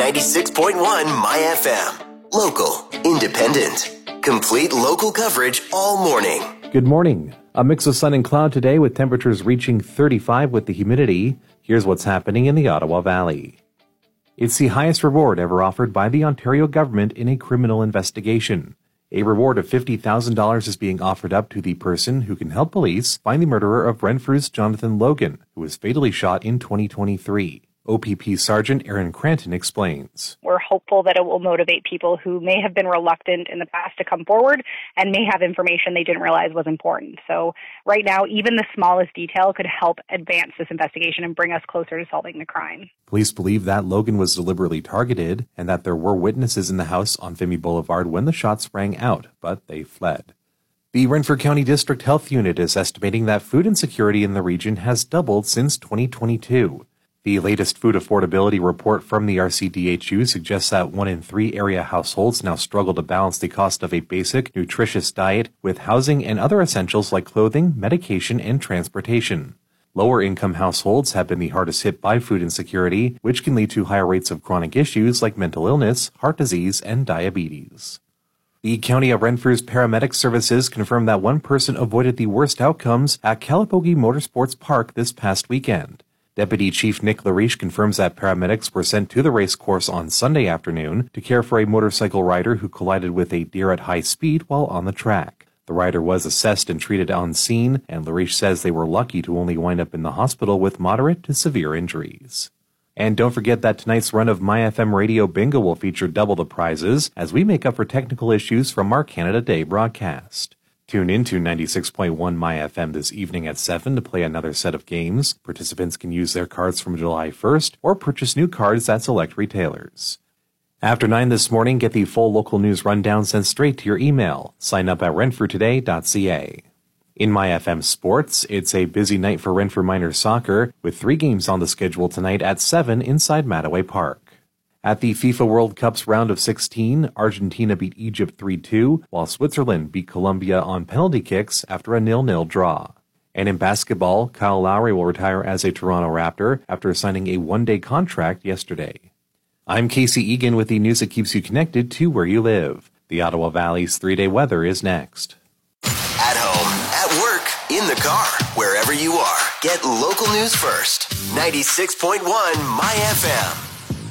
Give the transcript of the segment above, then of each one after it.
96.1 My FM. Local, independent, complete local coverage all morning. Good morning. A mix of sun and cloud today with temperatures reaching 35 with the humidity. Here's what's happening in the Ottawa Valley. It's the highest reward ever offered by the Ontario government in a criminal investigation. A reward of $50,000 is being offered up to the person who can help police find the murderer of Renfrew's Jonathan Logan, who was fatally shot in 2023. OPP Sergeant Aaron Cranton explains. We're hopeful that it will motivate people who may have been reluctant in the past to come forward and may have information they didn't realize was important. So right now, even the smallest detail could help advance this investigation and bring us closer to solving the crime. Police believe that Logan was deliberately targeted and that there were witnesses in the house on Vimy Boulevard when the shots rang out, but they fled. The Renfrew County District Health Unit is estimating that food insecurity in the region has doubled since 2022. The latest food affordability report from the RCDHU suggests that 1 in 3 area households now struggle to balance the cost of a basic, nutritious diet with housing and other essentials like clothing, medication, and transportation. Lower-income households have been the hardest hit by food insecurity, which can lead to higher rates of chronic issues like mental illness, heart disease, and diabetes. The County of Renfrew's paramedic services confirmed that one person avoided the worst outcomes at Calipogi Motorsports Park this past weekend. Deputy Chief Nick Lariche confirms that paramedics were sent to the race course on Sunday afternoon to care for a motorcycle rider who collided with a deer at high speed while on the track. The rider was assessed and treated on scene, and Lariche says they were lucky to only wind up in the hospital with moderate to severe injuries. And don't forget that tonight's run of My FM Radio Bingo will feature double the prizes as we make up for technical issues from our Canada Day broadcast. Tune in to 96.1 My FM this evening at 7 to play another set of games. Participants can use their cards from July 1st or purchase new cards at select retailers. After 9 this morning, get the full local news rundown sent straight to your email. Sign up at renfrewtoday.ca. In My FM Sports, it's a busy night for Renfrew Miners soccer with 3 games on the schedule tonight at 7 inside Mattaway Park. At the FIFA World Cup's round of 16, Argentina beat Egypt 3-2, while Switzerland beat Colombia on penalty kicks after a 0-0 draw. And in basketball, Kyle Lowry will retire as a Toronto Raptor after signing a one-day contract yesterday. I'm Casey Egan with the news that keeps you connected to where you live. The Ottawa Valley's 3-day weather is next. At home, at work, in the car, wherever you are, get local news first. 96.1 My FM.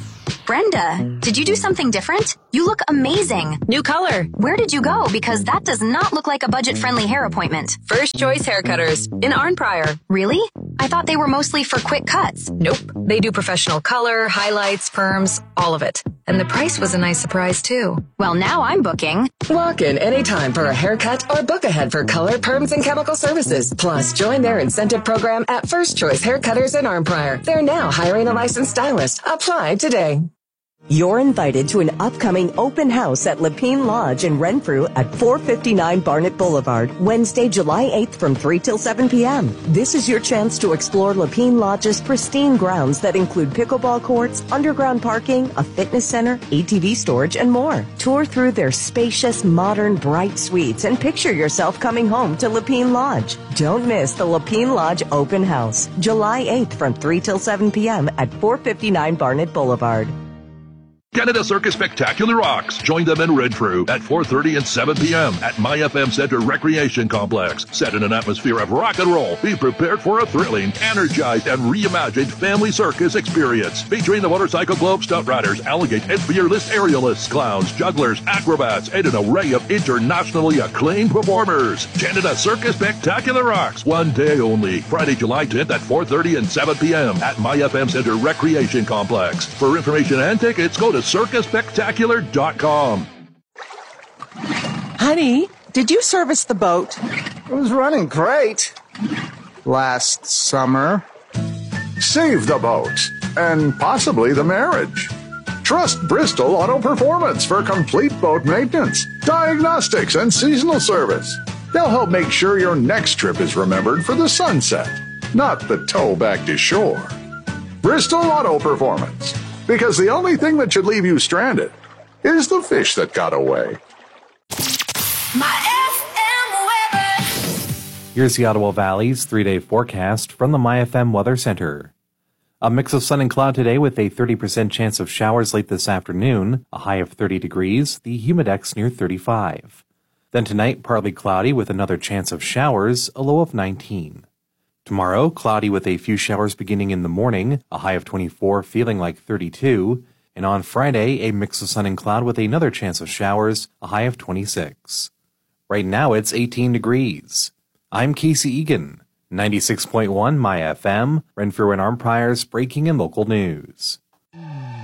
Brenda, did you do something different? You look amazing. New color. Where did you go? Because that does not look like a budget-friendly hair appointment. First Choice Haircutters in Arnprior. Really? I thought they were mostly for quick cuts. Nope. They do professional color, highlights, perms, all of it. And the price was a nice surprise, too. Well, now I'm booking. Walk in anytime for a haircut or book ahead for color, perms, and chemical services. Plus, join their incentive program at First Choice Haircutters in Arnprior. They're now hiring a licensed stylist. Apply today. You're invited to an upcoming open house at Lapine Lodge in Renfrew at 459 Barnett Boulevard, Wednesday, July 8th from 3 till 7 p.m. This is your chance to explore Lapine Lodge's pristine grounds that include pickleball courts, underground parking, a fitness center, ATV storage, and more. Tour through their spacious, modern, bright suites and picture yourself coming home to Lapine Lodge. Don't miss the Lapine Lodge open house, July 8th from 3 till 7 p.m. at 459 Barnett Boulevard. Canada Circus Spectacular Rocks. Join them in Renfrew at 4:30 and 7 p.m. at My FM Center Recreation Complex. Set in an atmosphere of rock and roll. Be prepared for a thrilling, energized, and reimagined family circus experience. Featuring the Motorcycle Globe Stunt Riders, Alligate and Fearless Aerialists, clowns, jugglers, acrobats, and an array of internationally acclaimed performers. Canada Circus Spectacular Rocks. One day only. Friday, July 10th at 4:30 and 7 p.m. at My FM Center Recreation Complex. For information and tickets, go to circuspectacular.com. Honey, did you service the boat? It was running great last summer. Save the boat and possibly the marriage. Trust Bristol Auto Performance for complete boat maintenance, diagnostics, and seasonal service. They'll help make sure your next trip is remembered for the sunset, not the tow back to shore. Bristol Auto Performance. Because the only thing that should leave you stranded is the fish that got away. My FM weather. Here's the Ottawa Valley's 3-day forecast from the My FM Weather Center. A mix of sun and cloud today with a 30% chance of showers late this afternoon, a high of 30 degrees, the humidex near 35. Then tonight, partly cloudy with another chance of showers, a low of 19. Tomorrow, cloudy with a few showers beginning in the morning, a high of 24, feeling like 32. And on Friday, a mix of sun and cloud with another chance of showers, a high of 26. Right now, it's 18 degrees. I'm Casey Egan. 96.1 My FM, Renfrew and Armprior's breaking and local news.